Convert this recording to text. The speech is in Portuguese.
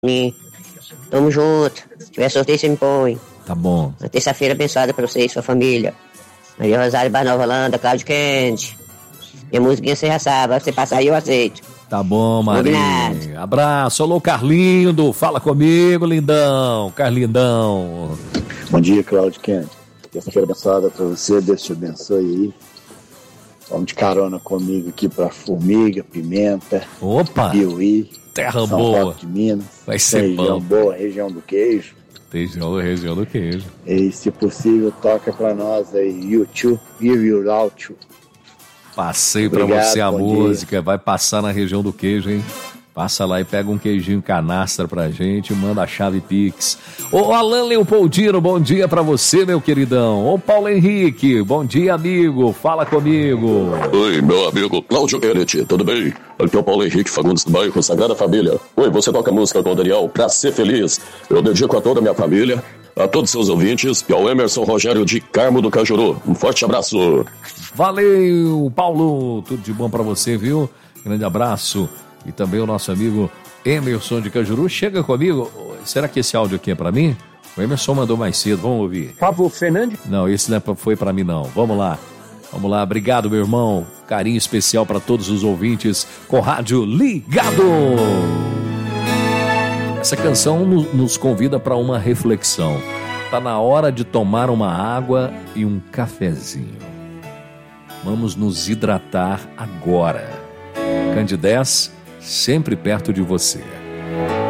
Tamo junto. Se tiver sorteio, você me põe. Tá bom. Uma terça-feira abençoada pra você e sua família. Maria Rosário, Bar Nova Holanda, Cláudio Candy. Minha musiquinha você já sabe, você passar aí eu aceito. Tá bom, Marinho. Abraço. Alô, Carlindo. Fala comigo, lindão. Carlindão. Bom dia, Cláudio Candy. Terça-feira abençoada pra você, Deus te abençoe aí. Vamos de carona comigo aqui pra Formiga, Pimenta. Opa! Piuí. Terra São boa. Roque de Minas. Vai ser região bom. boa, região do queijo. Região do queijo. E se possível, toca pra nós aí, YouTube, Give You Out. Passei pra Obrigado, você a bom música. Vai passar na região do queijo, hein? Passa lá e pega um queijinho canastra pra gente e manda a chave Pix. Ô Alan Leopoldino, bom dia pra você, meu queridão. Ô Paulo Henrique, bom dia, amigo. Fala comigo. Oi, meu amigo Cláudio Kennedy, tudo bem? Aqui é o Paulo Henrique Fagundes do bairro Sagrada Família. Oi, você toca música com o Daniel pra ser feliz. Eu dedico a toda a minha família, a todos seus ouvintes e ao Emerson Rogério de Carmo do Cajuru. Um forte abraço. Valeu, Paulo. Tudo de bom pra você, viu? Grande abraço. E também o nosso amigo Emerson de Cajuru. Chega comigo. Será que esse áudio aqui é pra mim? O Emerson mandou mais cedo. Vamos ouvir. Pablo Fernandes? Não, esse não foi pra mim, não. Vamos lá. Vamos lá. Obrigado, meu irmão. Carinho especial pra todos os ouvintes com rádio ligado. Essa canção nos convida para uma reflexão. Tá na hora de tomar uma água e um cafezinho. Vamos nos hidratar agora. Candidez, sempre perto de você.